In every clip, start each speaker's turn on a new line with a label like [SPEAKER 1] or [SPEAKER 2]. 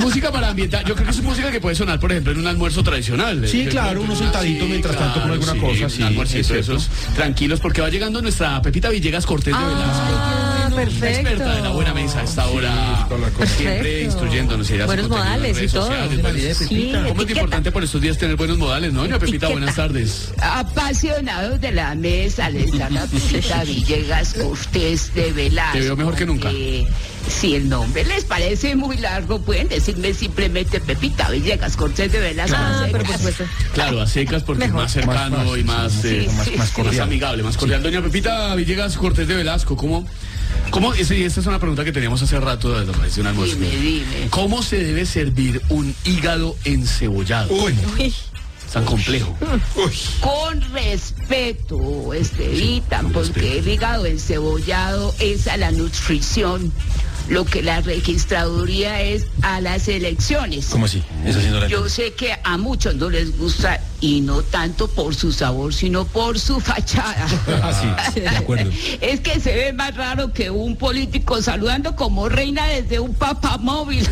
[SPEAKER 1] Música para ambientar. Yo creo que es música que puede sonar, por ejemplo, en un almuerzo tradicional.
[SPEAKER 2] Sí, claro, uno sentadito mientras tanto con alguna cosa. Sí,
[SPEAKER 1] un almuercito de esos tranquilos, porque va llegando nuestra Pepita Villegas Cortés de Velasco.
[SPEAKER 3] Perfecto.
[SPEAKER 1] Experta de la buena mesa a esta hora. Siempre instruyéndonos.
[SPEAKER 3] Buenos modales y todo.
[SPEAKER 1] Sí, ¿cómo es importante por estos días tener buenos modales, no? Doña Pepita, buenas tardes.
[SPEAKER 4] Apasionados de la mesa, les da la Pepita Villegas Cortés de Velasco.
[SPEAKER 1] Te veo mejor que nunca.
[SPEAKER 4] Si el nombre les parece muy largo, pueden decirme simplemente Pepita Villegas Cortés de Velasco.
[SPEAKER 3] Pero por supuesto.
[SPEAKER 1] Claro, a secas porque es más cercano y más amigable, más cordial. Doña Pepita Villegas Cortés de Velasco, ¿cómo? Esta es una pregunta que teníamos hace rato desde un almuerzo.
[SPEAKER 4] Dime.
[SPEAKER 1] ¿Cómo se debe servir un hígado encebollado?
[SPEAKER 3] Uy.
[SPEAKER 1] Tan complejo.
[SPEAKER 4] Con respeto, Estevita, porque el hígado encebollado es a la nutrición lo que la registraduría es a las elecciones.
[SPEAKER 2] ¿Cómo así?
[SPEAKER 4] Yo sé que a muchos no les gusta, y no tanto por su sabor, sino por su fachada.
[SPEAKER 2] Sí, de acuerdo.
[SPEAKER 4] Es que se ve más raro que un político saludando como reina desde un papamóvil.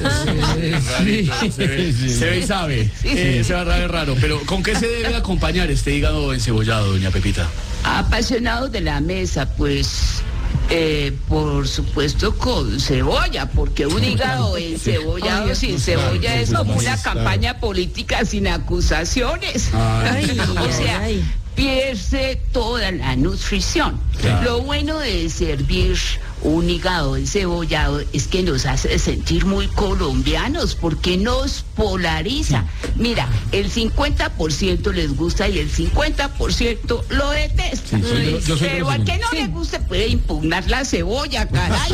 [SPEAKER 1] Se ve y sabe. Se va a ver raro. Pero ¿con qué se debe acompañar este hígado encebollado, doña Pepita?
[SPEAKER 4] Apasionados de la mesa, pues... por supuesto con cebolla, porque un hígado encebollado sin cebolla es como una campaña política sin acusaciones. O sea, pierde toda la nutrición. Claro. Lo bueno de servir un hígado encebollado es que nos hace sentir muy colombianos, porque nos polariza. Mira, el 50% les gusta y el 50% lo detesta. Pero al que no le guste puede impugnar la cebolla, caray.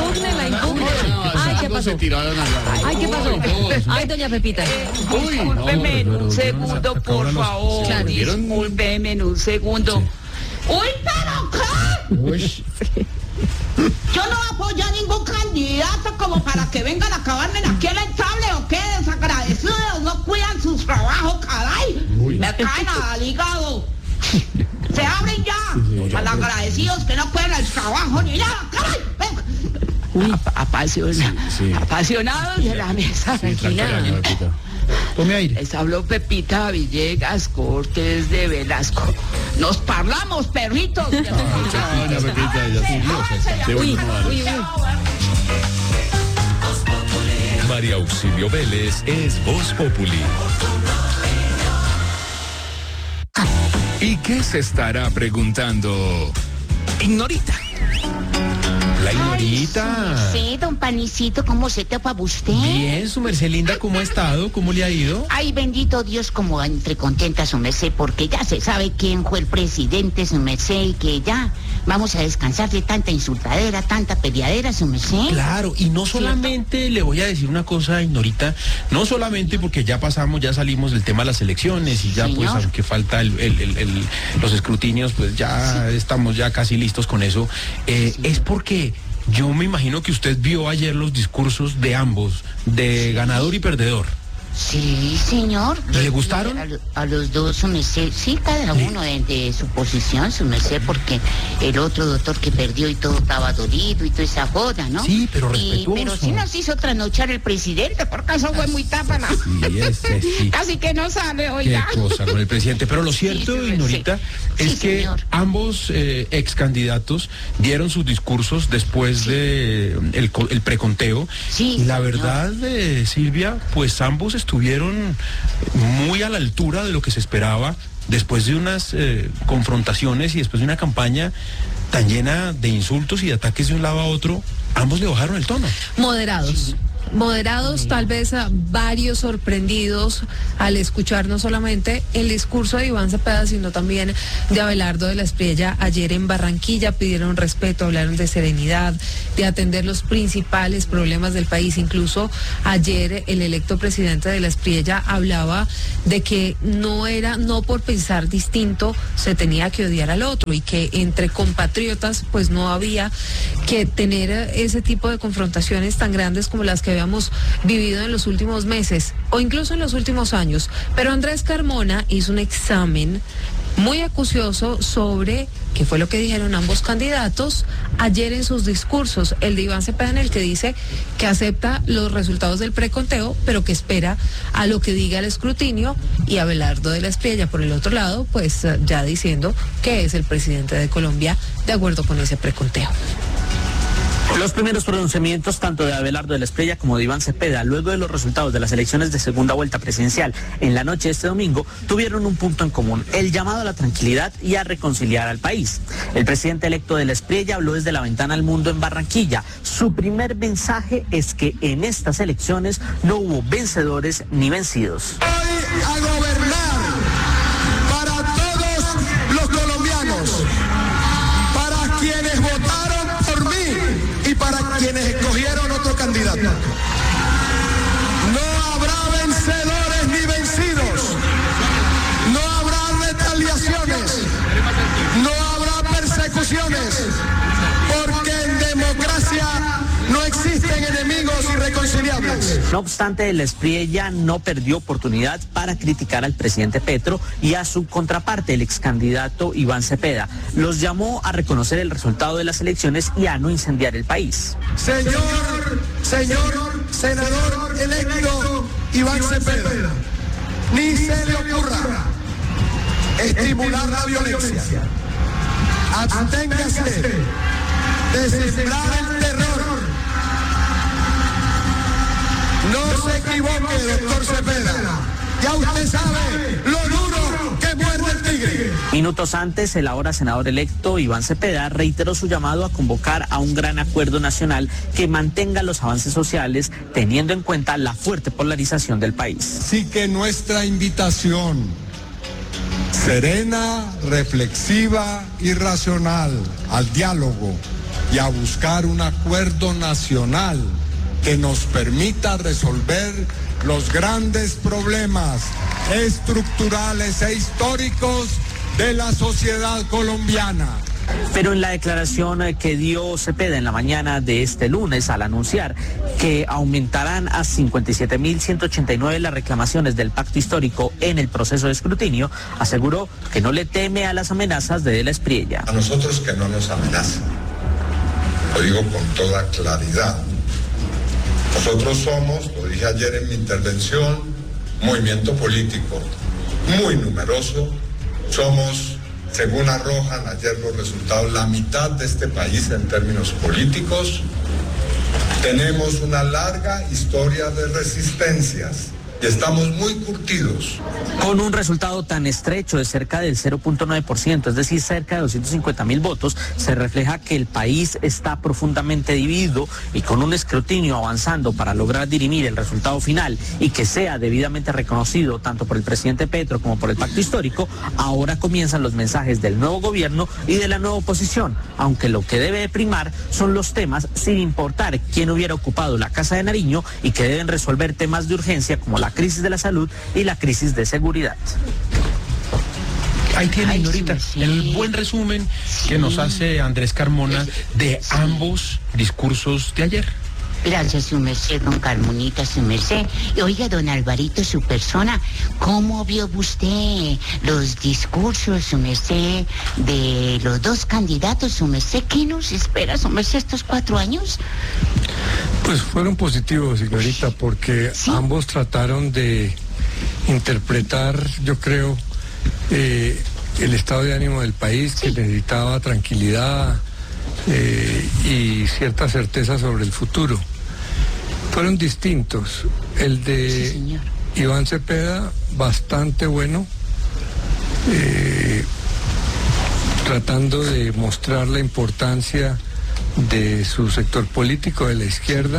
[SPEAKER 3] Ay, ¿qué pasó? ¿Qué pasó? Ay, doña Pepita.
[SPEAKER 4] Discúlpeme en un segundo, por favor.
[SPEAKER 3] Claro.
[SPEAKER 4] Discúlpeme en un segundo. ¡Uy, pero qué! Yo no apoyo a ningún candidato como para que vengan a acabarme aquí en el sable, o qué desagradecidos, no cuidan su trabajo, caray. Me caen al hígado. Se abren ya, malagradecidos que no cuidan el trabajo ni nada, caray. Apasionados de la mesa.
[SPEAKER 2] Tome aire.
[SPEAKER 4] Les habló Pepita Villegas Cortés de Velasco. Nos parlamos, perritos.
[SPEAKER 5] María Auxilio Vélez es Voz Populi. ¿Y qué se estará preguntando Ignorita?
[SPEAKER 2] La Ignorita.
[SPEAKER 4] Sí, don Panicito, ¿cómo se te para usted?
[SPEAKER 2] Bien, su merced linda, ¿cómo ha estado? ¿Cómo le ha ido?
[SPEAKER 4] Ay, bendito Dios, como entre contenta su merced, porque ya se sabe quién fue el presidente, su merced, y que ya vamos a descansar de tanta insultadera, tanta peleadera, su merced.
[SPEAKER 2] Claro, y no solamente, le voy a decir una cosa, Ignorita, no solamente porque ya pasamos, ya salimos del tema de las elecciones y ya pues aunque falta los escrutinios, pues ya estamos ya casi listos con eso, es porque yo me imagino que usted vio ayer los discursos de ambos, de ganador y perdedor.
[SPEAKER 4] Sí, señor.
[SPEAKER 2] ¿Le gustaron?
[SPEAKER 4] A los dos, su merced. Sí, cada uno de su posición, su merced, porque el otro doctor que perdió y todo estaba dolido y toda esa joda, ¿no?
[SPEAKER 2] Sí, pero respetuoso.
[SPEAKER 4] Pero sí nos hizo trasnochar el presidente, porque eso fue muy tápana.
[SPEAKER 2] Sí.
[SPEAKER 4] Casi que no sale, oiga.
[SPEAKER 2] Qué cosa con el presidente. Pero lo cierto, Ignorita, es que señor, ambos ex candidatos dieron sus discursos después de el preconteo.
[SPEAKER 4] Sí,
[SPEAKER 2] y la verdad, Silvia, pues ambos estuvieron muy a la altura de lo que se esperaba después de unas confrontaciones y después de una campaña tan llena de insultos y de ataques de un lado a otro. Ambos le bajaron el tono.
[SPEAKER 3] Moderados, tal vez varios sorprendidos al escuchar no solamente el discurso de Iván Cepeda, sino también de Abelardo de la Espriella ayer en Barranquilla. Pidieron respeto, hablaron de serenidad, de atender los principales problemas del país. Incluso ayer el electo presidente de la Espriella hablaba de que no por pensar distinto se tenía que odiar al otro, y que entre compatriotas pues no había que tener ese tipo de confrontaciones tan grandes como las que habíamos vivido en los últimos meses o incluso en los últimos años. Pero Andrés Carmona hizo un examen muy acucioso sobre que fue lo que dijeron ambos candidatos ayer en sus discursos. El de Iván Cepeda, en el que dice que acepta los resultados del preconteo, pero que espera a lo que diga el escrutinio, y Abelardo de la Espriella, por el otro lado, pues ya diciendo que es el presidente de Colombia de acuerdo con ese preconteo.
[SPEAKER 6] Los primeros pronunciamientos tanto de Abelardo de la Espriella como de Iván Cepeda, luego de los resultados de las elecciones de segunda vuelta presidencial en la noche de este domingo, tuvieron un punto en común: el llamado a la tranquilidad y a reconciliar al país. El presidente electo de la Espriella habló desde la ventana al mundo en Barranquilla. Su primer mensaje es que en estas elecciones no hubo vencedores ni vencidos.
[SPEAKER 7] Voy a gobernar para todos los colombianos, para quienes votaron por mí y para quienes escogieron otro candidato. No habrá vencedores ni vencidos, no habrá retaliaciones, no habrá persecuciones, porque en democracia no existen enemigos irreconciliables.
[SPEAKER 6] No obstante, la Espriella no perdió oportunidad para criticar al presidente Petro y a su contraparte, el ex candidato Iván Cepeda. Los llamó a reconocer el resultado de las elecciones y a no incendiar el país.
[SPEAKER 7] Señor senador electo Iván Cepeda, ni se le ocurra estimular la violencia. Absténgase de sembrar el terror. No se equivoque, doctor Cepeda. Ya usted sabe lo duro que muerde el tigre.
[SPEAKER 6] Minutos antes, el ahora senador electo Iván Cepeda reiteró su llamado a convocar a un gran acuerdo nacional que mantenga los avances sociales, teniendo en cuenta la fuerte polarización del país.
[SPEAKER 7] Así que nuestra invitación serena, reflexiva y racional al diálogo y a buscar un acuerdo nacional que nos permita resolver los grandes problemas estructurales e históricos de la sociedad colombiana.
[SPEAKER 6] Pero en la declaración que dio Cepeda en la mañana de este lunes, al anunciar que aumentarán a 57.189 las reclamaciones del pacto histórico en el proceso de escrutinio, aseguró que no le teme a las amenazas de la Espriella.
[SPEAKER 7] A nosotros que no nos amenazan, lo digo con toda claridad. Nosotros somos, lo dije ayer en mi intervención, un movimiento político muy numeroso. Somos, según arrojan ayer los resultados, la mitad de este país en términos políticos. Tenemos una larga historia de resistencias y estamos muy curtidos.
[SPEAKER 6] Con un resultado tan estrecho de cerca del 0.9%, es decir, cerca de 250.000 votos, se refleja que el país está profundamente dividido, y con un escrutinio avanzando para lograr dirimir el resultado final y que sea debidamente reconocido tanto por el presidente Petro como por el pacto histórico, ahora comienzan los mensajes del nuevo gobierno y de la nueva oposición, aunque lo que debe primar son los temas sin importar quién hubiera ocupado la Casa de Nariño, y que deben resolver temas de urgencia como la crisis de la salud y la crisis de seguridad.
[SPEAKER 2] Ahí tiene, Norita, el buen resumen que nos hace Andrés Carmona de ambos discursos de ayer.
[SPEAKER 8] Gracias, su merced, don Carmonita, su merced. Y oiga, don Alvarito, su persona, ¿cómo vio usted los discursos, su merced, de los dos candidatos, su merced? ¿Qué nos espera, su merced, estos 4 años?
[SPEAKER 9] Pues fueron positivos, señorita, porque ¿sí? Ambos trataron de interpretar, yo creo, el estado de ánimo del país, que necesitaba tranquilidad y cierta certeza sobre el futuro. Fueron distintos. El de Iván Cepeda, bastante bueno, tratando de mostrar la importancia de su sector político, de la izquierda,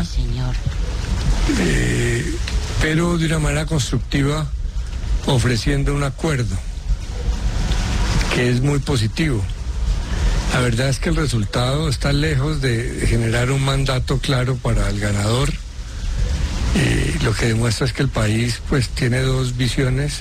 [SPEAKER 9] pero de una manera constructiva, ofreciendo un acuerdo que es muy positivo. La verdad es que el resultado está lejos de generar un mandato claro para el ganador. Lo que demuestra es que el país pues tiene dos visiones,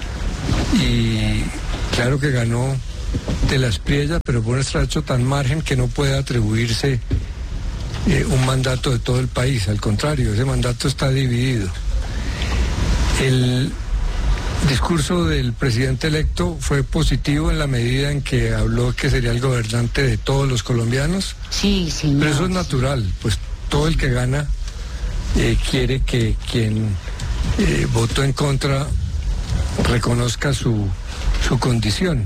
[SPEAKER 9] y claro que ganó de la Espriella, pero por un estrecho tan margen que no puede atribuirse un mandato de todo el país. Al contrario, ese mandato está dividido. El discurso del presidente electo fue positivo en la medida en que habló que sería el gobernante de todos los colombianos.
[SPEAKER 8] Sí, señor.
[SPEAKER 9] Pero eso es natural, pues todo el que gana quiere que quien votó en contra reconozca su condición.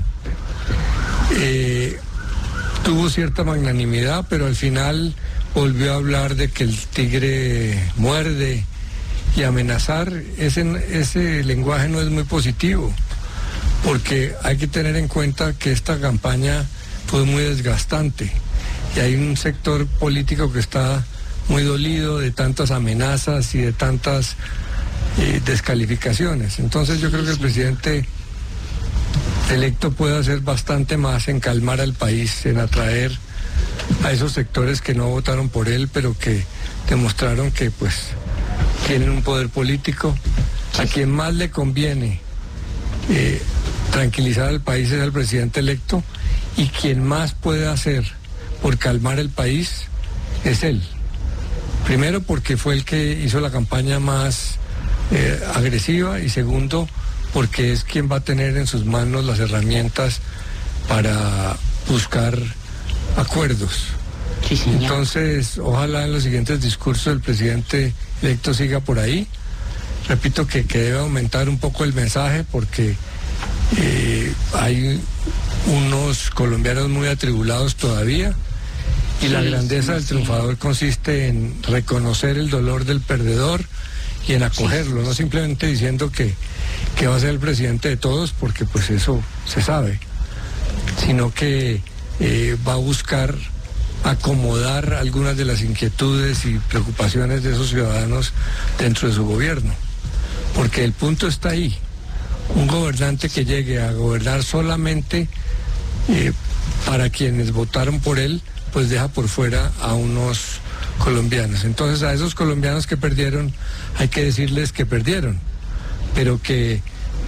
[SPEAKER 9] Tuvo cierta magnanimidad, pero al final volvió a hablar de que el tigre muerde y amenazar. Ese lenguaje no es muy positivo, porque hay que tener en cuenta que esta campaña fue muy desgastante y hay un sector político que está muy dolido de tantas amenazas y de tantas descalificaciones. Entonces yo creo que el presidente electo puede hacer bastante más en calmar al país, en atraer a esos sectores que no votaron por él, pero que demostraron que pues tienen un poder político. A quien más le conviene tranquilizar al país es al presidente electo, y quien más puede hacer por calmar el país es él. Primero porque fue el que hizo la campaña más agresiva, y segundo porque es quien va a tener en sus manos las herramientas para buscar acuerdos.
[SPEAKER 8] Sí, señor.
[SPEAKER 9] Entonces, ojalá en los siguientes discursos el presidente electo siga por ahí. Repito que debe aumentar un poco el mensaje, porque hay unos colombianos muy atribulados todavía, y la grandeza del triunfador consiste en reconocer el dolor del perdedor y en acogerlo, no simplemente diciendo que va a ser el presidente de todos, porque pues eso se sabe, sino que va a buscar acomodar algunas de las inquietudes y preocupaciones de esos ciudadanos dentro de su gobierno, porque el punto está ahí. Un gobernante que llegue a gobernar solamente para quienes votaron por él, pues deja por fuera a unos colombianos. Entonces a esos colombianos que perdieron hay que decirles que perdieron, pero que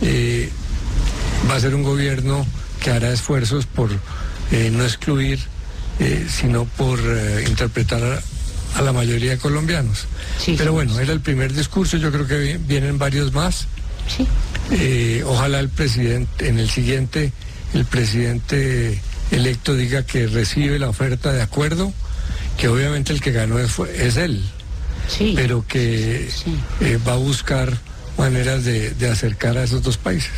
[SPEAKER 9] va a ser un gobierno que hará esfuerzos por no excluir, sino por interpretar a la mayoría de colombianos. Sí, pero bueno, era el primer discurso, yo creo que vienen varios más.
[SPEAKER 8] Sí.
[SPEAKER 9] Ojalá el presidente, en el siguiente, el presidente electo diga que recibe la oferta de acuerdo, que obviamente el que ganó es él, sí, pero que va a buscar maneras de acercar a esos dos países.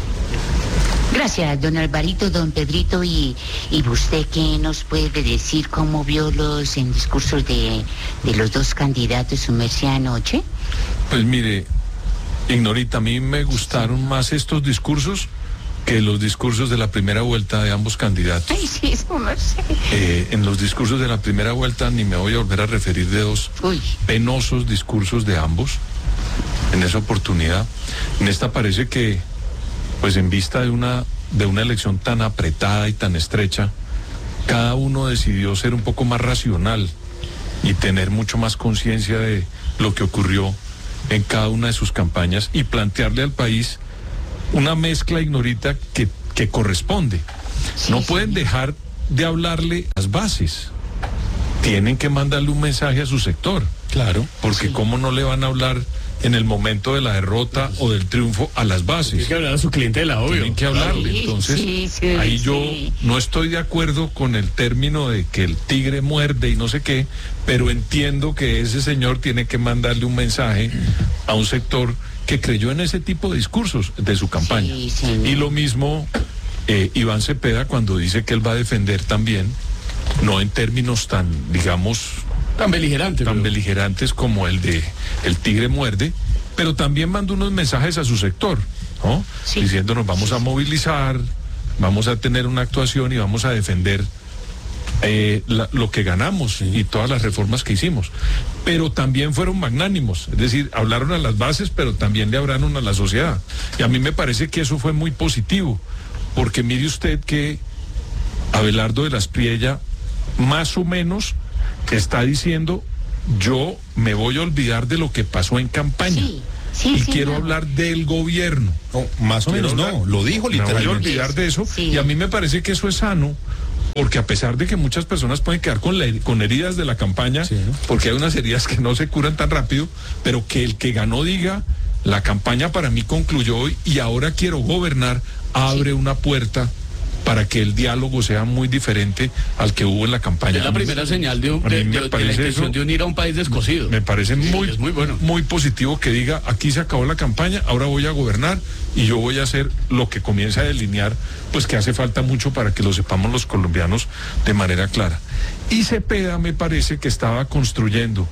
[SPEAKER 8] Gracias, don Alvarito, don Pedrito, y usted qué nos puede decir, cómo vio los discursos de los dos candidatos, su merced, anoche.
[SPEAKER 10] Pues mire, Ignorita, a mí me gustaron más estos discursos que los discursos de la primera vuelta de ambos candidatos.
[SPEAKER 8] Ay, sí, su merced.
[SPEAKER 10] En los discursos de la primera vuelta ni me voy a volver a referir de dos penosos discursos de ambos en esa oportunidad. En esta parece que, pues en vista de una elección tan apretada y tan estrecha, cada uno decidió ser un poco más racional y tener mucho más conciencia de lo que ocurrió en cada una de sus campañas y plantearle al país una mezcla, Ignorita, que corresponde. Sí, no pueden dejar de hablarle a las bases. Tienen que mandarle un mensaje a su sector. Claro. Porque cómo no le van a hablar en el momento de la derrota o del triunfo a las bases.
[SPEAKER 1] Tienen que hablar a su clientela, obvio.
[SPEAKER 10] Tienen que hablarle. Entonces, ahí yo no estoy de acuerdo con el término de que el tigre muerde y no sé qué, pero entiendo que ese señor tiene que mandarle un mensaje a un sector que creyó en ese tipo de discursos de su campaña. Y lo mismo Iván Cepeda, cuando dice que él va a defender también, no en términos tan, digamos,
[SPEAKER 1] tan beligerantes
[SPEAKER 10] como el de el tigre muerde, pero también manda unos mensajes a su sector, ¿no? Diciéndonos vamos a movilizar, vamos a tener una actuación y vamos a defender lo que ganamos y todas las reformas que hicimos. Pero también fueron magnánimos, es decir, hablaron a las bases, pero también le hablaron a la sociedad. Y a mí me parece que eso fue muy positivo, porque mire usted que Abelardo de la Espriella más o menos está diciendo: yo me voy a olvidar de lo que pasó en campaña y quiero hablar del gobierno.
[SPEAKER 2] No, más o menos no, lo dijo literalmente.
[SPEAKER 10] Me voy a olvidar de eso y a mí me parece que eso es sano, porque a pesar de que muchas personas pueden quedar con heridas de la campaña, porque hay unas heridas que no se curan tan rápido, pero que el que ganó diga: la campaña para mí concluyó hoy y ahora quiero gobernar, abre una puerta para que el diálogo sea muy diferente al que hubo en la campaña.
[SPEAKER 1] Es la primera señal de la intención de unir a un país descosido.
[SPEAKER 10] Me parece muy
[SPEAKER 1] bueno,
[SPEAKER 10] muy positivo que diga, aquí se acabó la campaña, ahora voy a gobernar y yo voy a hacer lo que comienza a delinear, pues que hace falta mucho para que lo sepamos los colombianos de manera clara. Y Cepeda me parece que estaba construyendo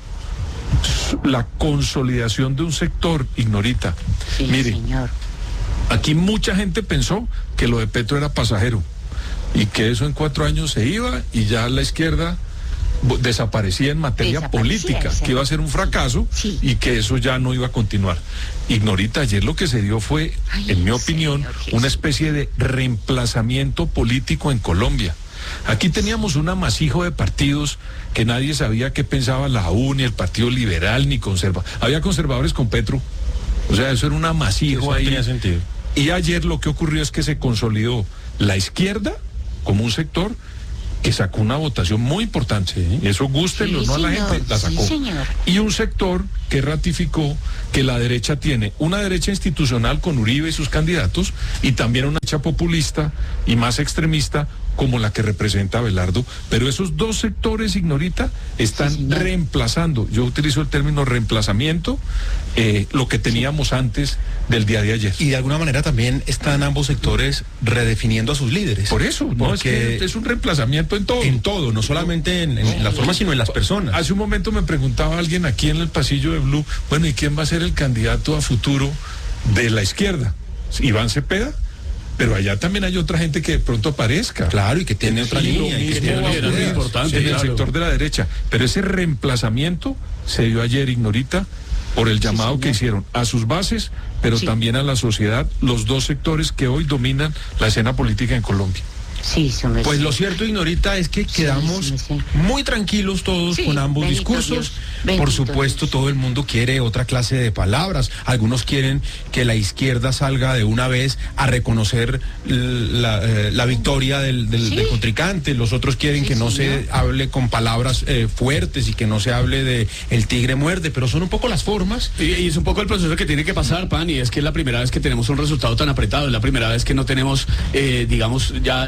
[SPEAKER 10] la consolidación de un sector, Ignorita.
[SPEAKER 8] Sí,
[SPEAKER 10] mire,
[SPEAKER 8] señor.
[SPEAKER 10] Aquí mucha gente pensó que lo de Petro era pasajero y que eso en 4 años se iba y ya la izquierda desaparecía en materia política, que iba a ser un fracaso y que eso ya no iba a continuar. Ignorita, ayer lo que se dio fue, en mi opinión, una especie de reemplazamiento político en Colombia. Aquí teníamos un amasijo de partidos que nadie sabía qué pensaba la U, ni el Partido Liberal, ni conservador. Había conservadores con Petro. O sea, eso era un amasijo ahí.
[SPEAKER 2] Tenía sentido.
[SPEAKER 10] Y ayer lo que ocurrió es que se consolidó la izquierda como un sector que sacó una votación muy importante. Y eso gústelo o no a la gente, la sacó. Y un sector que ratificó que la derecha tiene una derecha institucional con Uribe y sus candidatos y también una derecha populista y más extremista como la que representa Abelardo, pero esos dos sectores, Ignorita, están reemplazando, yo utilizo el término reemplazamiento, lo que teníamos antes del día de ayer.
[SPEAKER 2] Y de alguna manera también están ambos sectores redefiniendo a sus líderes.
[SPEAKER 10] Por eso, no es que es un reemplazamiento en todo.
[SPEAKER 2] En todo, no solamente en la forma, sino en las personas.
[SPEAKER 10] Hace un momento me preguntaba alguien aquí en el pasillo de Blue, bueno, ¿y quién va a ser el candidato a futuro de la izquierda? ¿Iván Cepeda? Pero allá también hay otra gente que de pronto aparezca.
[SPEAKER 2] Claro, y que tiene otra línea.
[SPEAKER 10] Y que tiene muy importante en el sector de la derecha. Pero ese reemplazamiento se dio ayer, Ignorita, por el llamado que hicieron a sus bases, pero también a la sociedad, los dos sectores que hoy dominan la escena política en Colombia.
[SPEAKER 8] Sí,
[SPEAKER 2] pues lo cierto, Ignorita, es que quedamos muy tranquilos todos con ambos discursos. Por supuesto, todo el mundo quiere otra clase de palabras. Algunos quieren que la izquierda salga de una vez a reconocer la victoria del contrincante. Los otros quieren que no se hable con palabras fuertes y que no se hable de el tigre muerde, pero son un poco las formas.
[SPEAKER 1] Y es un poco el proceso que tiene que pasar, Pan, y es que es la primera vez que tenemos un resultado tan apretado, es la primera vez que no tenemos, digamos, ya...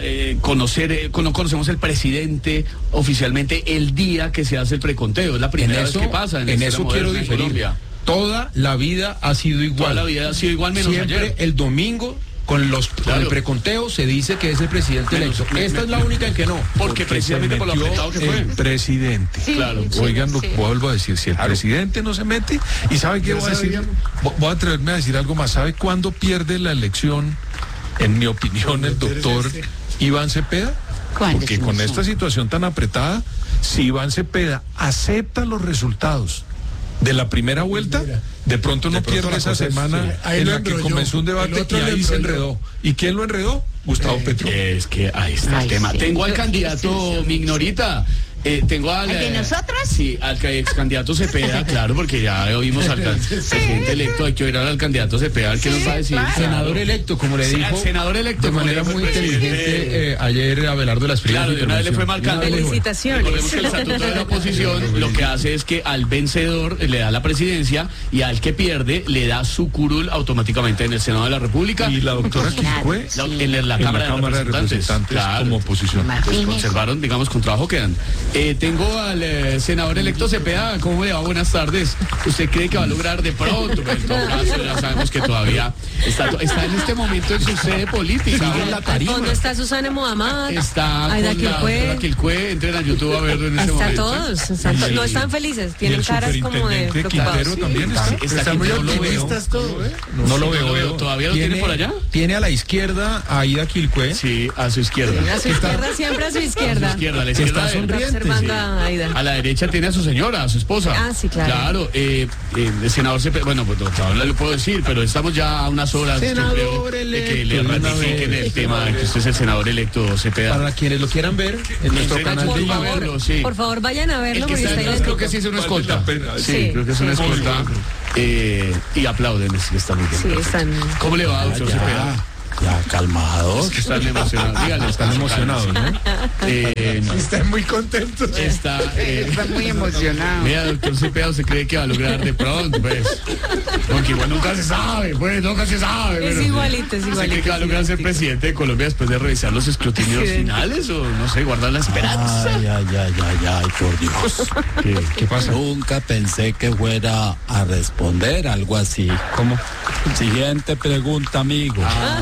[SPEAKER 1] no conocemos el presidente oficialmente el día que se hace el preconteo. Es la primera vez que pasa.
[SPEAKER 2] En eso quiero diferir. Toda la vida ha sido igual.
[SPEAKER 1] Toda la vida ha sido igual, menos
[SPEAKER 2] siempre
[SPEAKER 1] ayer.
[SPEAKER 2] El domingo con el preconteo se dice que es el presidente electo. Esta es la única en que no.
[SPEAKER 1] Porque precisamente por lo apretado que fue.
[SPEAKER 10] El presidente.
[SPEAKER 1] Claro.
[SPEAKER 10] Oigan, lo vuelvo a decir, si el presidente no se mete, ¿y sabe qué voy a decir? Voy a atreverme a decir algo más. ¿Sabe cuándo pierde la elección, en mi opinión, el doctor Iván Cepeda? Porque con esta situación tan apretada, si Iván Cepeda acepta los resultados de la primera vuelta, de pronto no pierde esa semana en la que comenzó un debate y ahí se enredó. ¿Y quién lo enredó? Gustavo Petro.
[SPEAKER 1] Es que ahí está el tema. Tengo al candidato Mignorita. Tengo
[SPEAKER 8] ¿Al de nosotros?
[SPEAKER 1] Sí, al ex candidato Cepeda, claro, porque ya oímos al presidente electo, hay que oír al candidato Cepeda, al que nos va a decir.
[SPEAKER 2] Claro. Senador electo, como le dijo.
[SPEAKER 1] Senador electo.
[SPEAKER 2] De manera muy inteligente ayer Abelardo de las Frías.
[SPEAKER 1] Claro, de una vez le fue marcando.
[SPEAKER 3] Felicitaciones.
[SPEAKER 1] Recordemos que el estatuto de la oposición lo que hace es que al vencedor le da la presidencia y al que pierde le da su curul automáticamente en el Senado de la República.
[SPEAKER 10] Y la doctora Quilcue
[SPEAKER 1] en la Cámara de Representantes
[SPEAKER 10] claro, como oposición.
[SPEAKER 1] Pues conservaron, digamos, con trabajo quedan. Tengo al senador electo Cepeda. ¿Cómo le va? Buenas tardes. ¿Usted cree que va a lograr de pronto? Pero en todo caso, ya sabemos que todavía está en este momento en su sede política.
[SPEAKER 3] ¿Dónde está Susana Mohamed?
[SPEAKER 1] Está con Quilcue. Entren a YouTube a verlo en este momento.
[SPEAKER 3] Todos. No están felices. Tienen caras como de preocupados.
[SPEAKER 10] Quintero también está
[SPEAKER 2] muy optimistas todos. No lo veo.
[SPEAKER 1] ¿Todavía lo tiene por allá?
[SPEAKER 2] Tiene a la izquierda a Ida Quilcue.
[SPEAKER 1] Sí, a su izquierda.
[SPEAKER 3] A su izquierda, siempre a su izquierda.
[SPEAKER 1] A la izquierda
[SPEAKER 2] está sonriente.
[SPEAKER 1] A la derecha tiene a su señora, a su esposa.
[SPEAKER 3] Ah, sí, claro.
[SPEAKER 1] Claro, el senador Cepeda, bueno, pues no le puedo decir, pero estamos ya a unas horas de que le ratifiquen el tema de que usted es el senador electo Cepeda.
[SPEAKER 2] Para quienes lo quieran ver en nuestro canal de YouTube.
[SPEAKER 3] Por favor, vayan a verlo.
[SPEAKER 1] Porque creo que sí es una escolta. Sí, creo que es una escolta. Y aplauden, está muy bien.
[SPEAKER 3] Sí, están...
[SPEAKER 1] ¿Cómo le va, doctor Cepeda?
[SPEAKER 11] Ya, calmados.
[SPEAKER 1] Es que están emocionados. Dígale,
[SPEAKER 2] Están emocionados, ¿no?
[SPEAKER 1] Están muy contentos. Está
[SPEAKER 4] muy emocionado.
[SPEAKER 1] Mira, doctor Cepeda, ¿usted cree que va a lograr de pronto? Pues, porque igual nunca se sabe, pues, nunca se sabe.
[SPEAKER 3] Es igualito, es igualito.
[SPEAKER 1] ¿Usted cree que va a lograr ser presidente de Colombia después de revisar los escrutinios finales? O no sé, guardar la esperanza.
[SPEAKER 11] Ay, por Dios.
[SPEAKER 2] ¿Qué pasa?
[SPEAKER 11] Nunca pensé que fuera a responder algo así.
[SPEAKER 2] ¿Cómo?
[SPEAKER 11] Siguiente pregunta, amigo.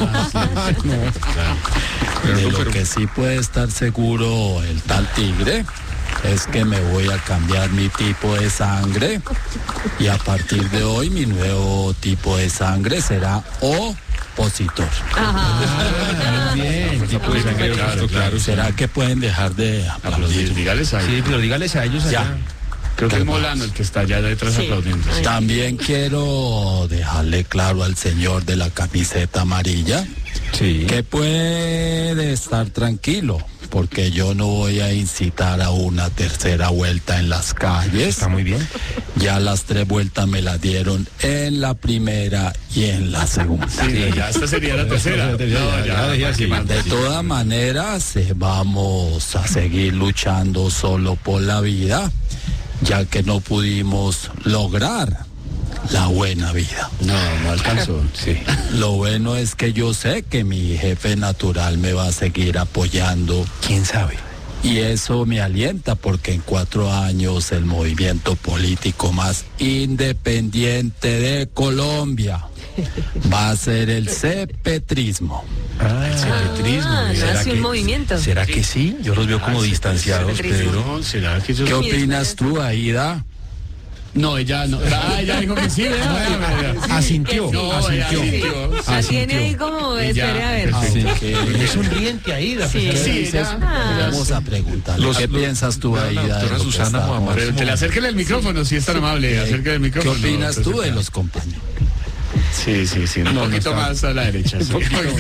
[SPEAKER 11] De lo que sí puede estar seguro el tal tigre es que me voy a cambiar mi tipo de sangre y a partir de hoy mi nuevo tipo de sangre será opositor.
[SPEAKER 2] Bien, tipo de sangre, claro.
[SPEAKER 11] ¿Será que pueden dejar de aplaudir?
[SPEAKER 1] Dígales ahí.
[SPEAKER 2] Sí, pero dígales a ellos allá.
[SPEAKER 11] Ya.
[SPEAKER 1] Creo que es Molano el que está allá detrás aplaudiendo.
[SPEAKER 11] También quiero dejarle claro al señor de la camiseta amarilla que puede estar tranquilo, porque yo no voy a incitar a una tercera vuelta en las calles.
[SPEAKER 2] Está muy bien.
[SPEAKER 11] Ya las 3 vueltas me las dieron en la primera y en la segunda.
[SPEAKER 1] Sí, ya esta sería la tercera.
[SPEAKER 11] De todas maneras, vamos a seguir luchando solo por la vida, ya que no pudimos lograr la buena vida.
[SPEAKER 1] No alcanzó.
[SPEAKER 11] Sí. Lo bueno es que yo sé que mi jefe natural me va a seguir apoyando.
[SPEAKER 2] ¿Quién sabe?
[SPEAKER 11] Y eso me alienta porque en 4 años el movimiento político más independiente de Colombia va a ser el cepetrismo.
[SPEAKER 2] El cepetrismo.
[SPEAKER 3] Nació un movimiento.
[SPEAKER 2] ¿Será que sí? Yo los veo como distanciados, Pedro.
[SPEAKER 1] ¿Será que
[SPEAKER 11] ¿Qué opinas tú, Aida?
[SPEAKER 1] No, ella no. Ella dijo que sí,
[SPEAKER 2] Asintió.
[SPEAKER 3] La tiene ahí como, espere a ver.
[SPEAKER 2] Es sonriente, Aida.
[SPEAKER 11] Vamos a preguntarle. ¿Qué piensas tú, Aida?
[SPEAKER 2] Doctora Susana Muhammad.
[SPEAKER 1] Que le acerquen el micrófono, si es tan amable. Acérquele el
[SPEAKER 11] ¿Qué
[SPEAKER 1] micrófono.
[SPEAKER 11] opinas tú de los compañeros?
[SPEAKER 1] Sí. Un poquito más a la derecha. Sí.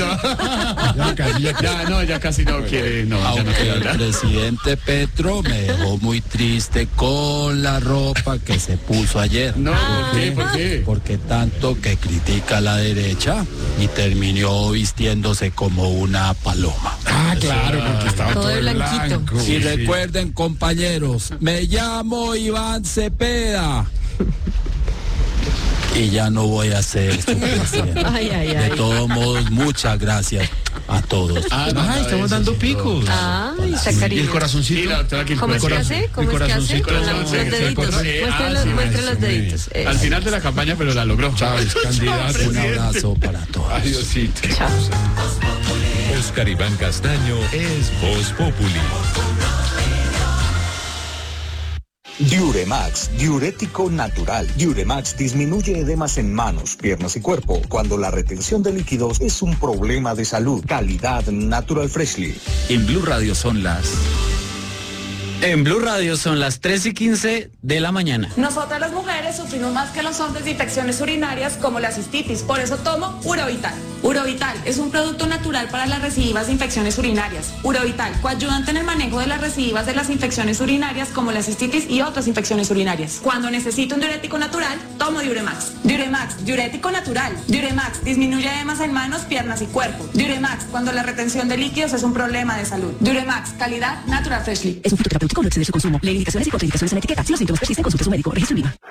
[SPEAKER 1] Ya casi no quiere.
[SPEAKER 11] Aunque el presidente Petro me dejó muy triste con la ropa que se puso ayer.
[SPEAKER 1] No, ¿por qué?
[SPEAKER 11] Porque tanto que critica a la derecha y terminó vistiéndose como una paloma.
[SPEAKER 2] Claro, porque estaba
[SPEAKER 3] todo blanquito.
[SPEAKER 11] Y recuerden, compañeros, me llamo Iván Cepeda. Y ya no voy a ser su presidente. De todos modos, muchas gracias a todos.
[SPEAKER 2] Estamos dando picos.
[SPEAKER 3] Está cariño.
[SPEAKER 2] ¿Y el corazoncito?
[SPEAKER 3] ¿Cómo es que hace? ¿Cómo es que hace? Los deditos. Muestra los deditos.
[SPEAKER 1] Al final de la campaña, pero la logró.
[SPEAKER 11] Chávez, candidato. Un abrazo para todos.
[SPEAKER 5] Adiósito. Oscar Iván Castaño es Voz Populi.
[SPEAKER 12] Diuremax, diurético natural. Diuremax disminuye edemas en manos, piernas y cuerpo cuando la retención de líquidos es un problema de salud. Calidad Natural Freshly.
[SPEAKER 6] En Blue Radio son las 3:15 de la mañana.
[SPEAKER 13] Nosotras las mujeres sufrimos más que los hombres de infecciones urinarias como la cistitis, por eso tomo Urovital. Urovital es un producto natural para las recidivas de infecciones urinarias. Urovital, coayudante en el manejo de las recidivas de las infecciones urinarias como la cistitis y otras infecciones urinarias. Cuando necesito un diurético natural, tomo Diuremax. Diuremax, diurético natural. Diuremax, disminuye edemas en manos, piernas y cuerpo. Diuremax, cuando la retención de líquidos es un problema de salud. Diuremax, calidad Natural Freshly.
[SPEAKER 14] Es un fitoterapéutico, no exceder su consumo. Lee indicaciones y contraindicaciones en la etiqueta. Si los síntomas persisten, consulte a su médico. Registro INVIMA.